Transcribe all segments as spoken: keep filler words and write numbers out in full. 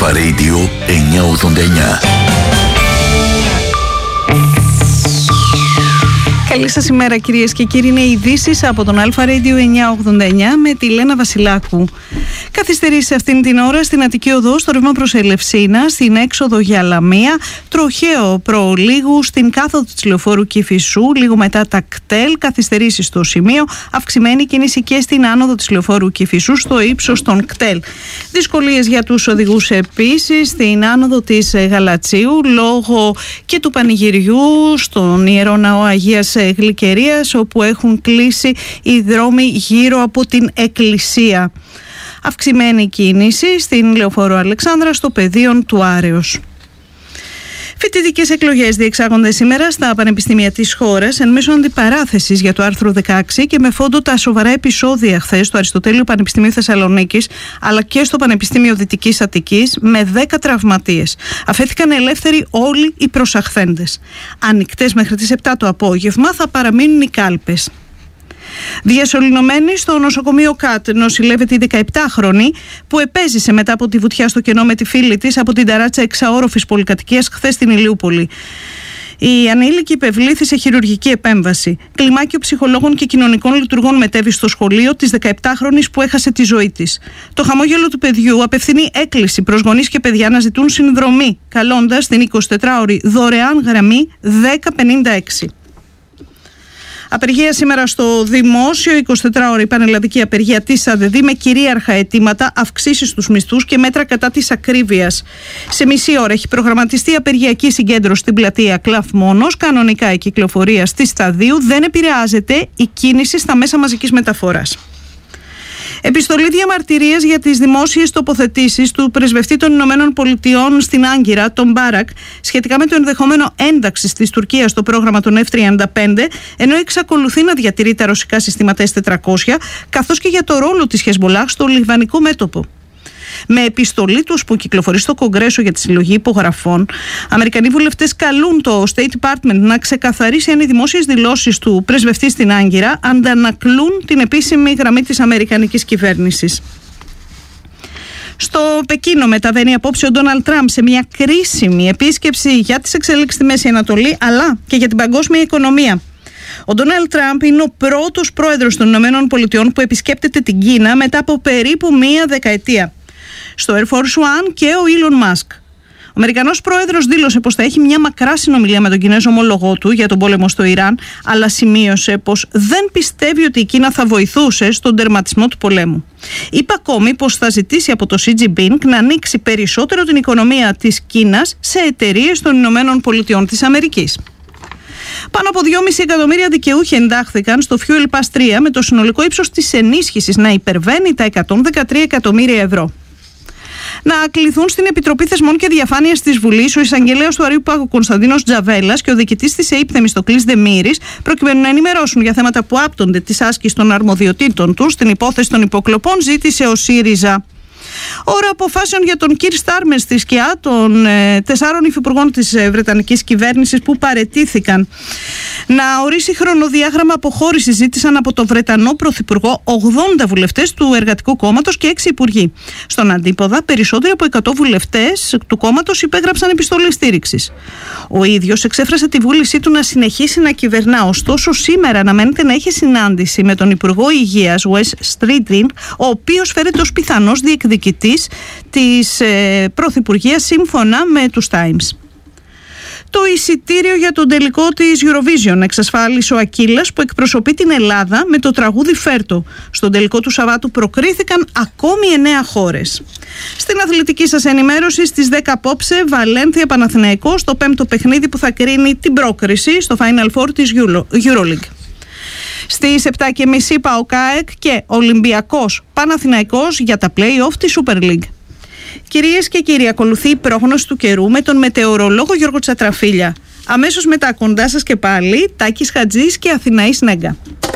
Αλφα Radio εννιακόσια ογδόντα εννιά. Καλή σας ημέρα κυρίες και κύριοι, είναι οι ειδήσεις από τον Αλφα Radio εννιακόσια ογδόντα εννιά με τη Λένα Βασιλάκου. Καθυστερήσει αυτήν την ώρα στην Αττική Οδό, στο ρεύμα προς Ελευσίνα, στην έξοδο για Λαμία, τροχαίο προλίγου στην κάθοδο της λεωφόρου Κηφισού, λίγο μετά τα κτέλ, καθυστερήσει στο σημείο, αυξημένη κίνηση και στην άνοδο της λεωφόρου Κηφισού, στο ύψος των κτέλ. Δυσκολίες για τους οδηγούς επίσης στην άνοδο της Γαλατσίου, λόγω και του πανηγυριού στον Ιερό Ναό Αγίας Γλυκερίας, όπου έχουν κλείσει οι δρόμοι γύρω από την εκκλησία. Αυξημένη κίνηση στην λεωφόρο Αλεξάνδρα, στο πεδίο του Άρεως. Φοιτητικές εκλογές διεξάγονται σήμερα στα πανεπιστήμια της χώρας εν μέσω αντιπαράθεσης για το άρθρο δεκαέξι και με φόντο τα σοβαρά επεισόδια χθες στο Αριστοτέλειο Πανεπιστημίου Θεσσαλονίκης αλλά και στο Πανεπιστήμιο Δυτικής Αττικής με δέκα τραυματίες. Αφέθηκαν ελεύθεροι όλοι οι προσαχθέντες. Ανοιχτές μέχρι τις επτά το απόγευμα θα παραμείνουν οι κάλπες. Διασωληνωμένη στο νοσοκομείο ΚΑΤ νοσηλεύεται η δεκαεπτάχρονη που επέζησε μετά από τη βουτιά στο κενό με τη φίλη της από την ταράτσα εξαόροφης πολυκατοικίας χθες στην Ηλιούπολη. Η ανήλικη υπευλήθη σε χειρουργική επέμβαση. Κλιμάκιο ψυχολόγων και κοινωνικών λειτουργών μετέβη στο σχολείο της δεκαεπτάχρονης που έχασε τη ζωή της. Το χαμόγελο του παιδιού απευθύνει έκκληση προς γονείς και παιδιά να ζητούν συνδρομή, καλώντας την εικοσιτετράωρη δωρεάν γραμμή δέκα πενήντα έξι. Απεργία σήμερα στο Δημόσιο, εικοσιτετράωρη πανελλαδική απεργία της ΑΔΔ με κυρίαρχα αιτήματα, αυξήσεις στους μισθούς και μέτρα κατά της ακρίβειας. Σε μισή ώρα έχει προγραμματιστεί απεργιακή συγκέντρωση στην πλατεία Κλαθμόνος. Κανονικά η κυκλοφορία στη Σταδίου, δεν επηρεάζεται η κίνηση στα μέσα μαζικής μεταφοράς. Επιστολή διαμαρτυρίας για τις δημόσιες τοποθετήσεις του πρεσβευτή των Ηνωμένων Πολιτειών στην Άγκυρα, τον Μπάρακ, σχετικά με το ενδεχόμενο ένταξης της Τουρκίας στο πρόγραμμα των εφ τριάντα πέντε, ενώ εξακολουθεί να διατηρεί τα ρωσικά συστήματα ες τετρακόσια, καθώς και για το ρόλο της Χεσμολάχ στο λιβανικό μέτωπο. Με επιστολή τους που κυκλοφορεί στο Κογκρέσο για τη συλλογή υπογραφών, Αμερικανοί βουλευτές καλούν το State Department να ξεκαθαρίσει αν οι δημόσιες δηλώσεις του πρεσβευτή στην Άγκυρα αντανακλούν την επίσημη γραμμή της αμερικανικής κυβέρνησης. Στο Πεκίνο μεταβαίνει απόψε ο Ντόναλντ Τραμπ σε μια κρίσιμη επίσκεψη για τις εξελίξεις στη Μέση Ανατολή αλλά και για την παγκόσμια οικονομία. Ο Ντόναλντ Τραμπ είναι ο πρώτος πρόεδρος των Ηνωμένων Πολιτειών που επισκέπτεται την Κίνα μετά από περίπου μία δεκαετία. Στο Air Force One και ο Elon Musk. Ο Αμερικανός πρόεδρος δήλωσε πως θα έχει μια μακρά συνομιλία με τον Κινέζο ομόλογό του για τον πόλεμο στο Ιράν, αλλά σημείωσε πως δεν πιστεύει ότι η Κίνα θα βοηθούσε στον τερματισμό του πολέμου. Είπε ακόμη πως θα ζητήσει από το Xi Jinping να ανοίξει περισσότερο την οικονομία της Κίνας σε εταιρείες των Ηνωμένων Πολιτειών της Αμερικής. Πάνω από δυόμισι εκατομμύρια δικαιούχοι εντάχθηκαν στο Fuel Pass τρία με το συνολικό ύψος της ενίσχυσης να υπερβαίνει τα εκατόν δεκατρία εκατομμύρια ευρώ. Να κληθούν στην Επιτροπή Θεσμών και Διαφάνειας της Βουλής ο εισαγγελέας του Αρείου Πάγου Κωνσταντίνος Τζαβέλας και ο διοικητής της ΕΥΠ Θεμιστοκλής Δεμήρης, προκειμένου να ενημερώσουν για θέματα που άπτονται της άσκησης των αρμοδιοτήτων τους στην υπόθεση των υποκλοπών, ζήτησε ο ΣΥΡΙΖΑ. Ώρα αποφάσεων για τον Κιρ Στάρμερ στη σκιά των ε, τεσσάρων υφυπουργών της ε, Βρετανικής κυβέρνησης που παραιτήθηκαν. Να ορίσει χρονοδιάγραμμα αποχώρησης ζήτησαν από τον Βρετανό Πρωθυπουργό ογδόντα βουλευτές του Εργατικού Κόμματος και έξι υπουργοί. Στον αντίποδα, περισσότεροι από εκατό βουλευτές του κόμματος υπέγραψαν επιστολή στήριξης. Ο ίδιος εξέφρασε τη βούλησή του να συνεχίσει να κυβερνά, ωστόσο σήμερα αναμένεται να έχει συνάντηση με τον Υπουργό Υγείας Wes Streeting, ο οποίος φέρεται ως πιθανός διεκδικητής της ε, Πρωθυπουργίας σύμφωνα με τους Times. Το εισιτήριο για τον τελικό της Eurovision εξασφάλισε ο Ακύλας που εκπροσωπεί την Ελλάδα με το τραγούδι Φέρτο. Στον τελικό του Σαββάτου προκρίθηκαν ακόμη εννέα χώρες. Στην αθλητική σας ενημέρωση στις δέκα απόψε Βαλένθια Παναθηναϊκός, το πέμπτο παιχνίδι που θα κρίνει την πρόκριση στο Final Four της Euroleague. Στις επτά και μισή ΠΑΟΚ και Ολυμπιακός Παναθηναϊκός για τα play-off της Super League. Κυρίες και κύριοι, ακολουθεί η πρόγνωση του καιρού με τον μετεωρολόγο Γιώργο Τσατραφίλια. Αμέσως μετά κοντά σας και πάλι Τάκης Χατζής και Αθηναής Νέγκα.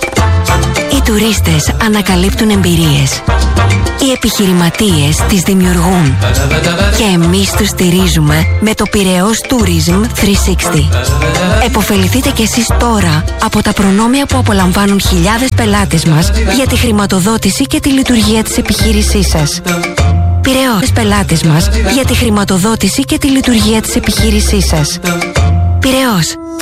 Οι τουρίστες ανακαλύπτουν εμπειρίες. Οι επιχειρηματίες τις δημιουργούν. Και εμείς τους στηρίζουμε με το Πειραιώς Tourism τριακόσια εξήντα. Εποφεληθείτε κι εσείς τώρα από τα προνόμια που απολαμβάνουν χιλιάδες πελάτες μας για τη χρηματοδότηση και τη λειτουργία της επιχείρησής σας. Πειραιώς, πελάτες μας, για τη χρηματοδότηση και τη λειτουργία της επιχείρησής σας. Πειραιώς,